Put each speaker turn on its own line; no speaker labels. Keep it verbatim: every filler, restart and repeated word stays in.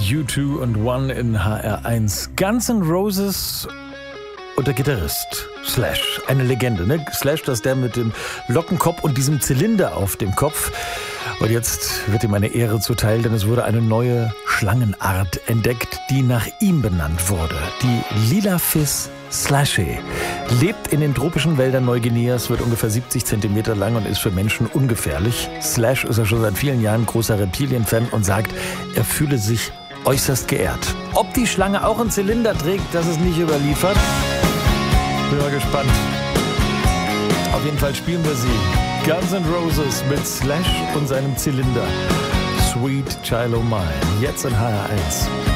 U zwei und One in H R eins. Guns N' Roses und der Gitarrist Slash, eine Legende, ne? Slash, das ist der mit dem Lockenkopf und diesem Zylinder auf dem Kopf. Und jetzt wird ihm eine Ehre zuteil, denn es wurde eine neue Schlangenart entdeckt, die nach ihm benannt wurde. Die Lila-Phis slashii lebt in den tropischen Wäldern Neuguineas, wird ungefähr siebzig Zentimeter lang und ist für Menschen ungefährlich. Slash ist ja schon seit vielen Jahren großer Reptilien-Fan und sagt, er fühle sich äußerst geehrt. Ob die Schlange auch einen Zylinder trägt, das ist nicht überliefert. Bin mal gespannt. Auf jeden Fall spielen wir sie. Guns N' Roses mit Slash und seinem Zylinder. Sweet Child O' Mine. Jetzt in H R eins.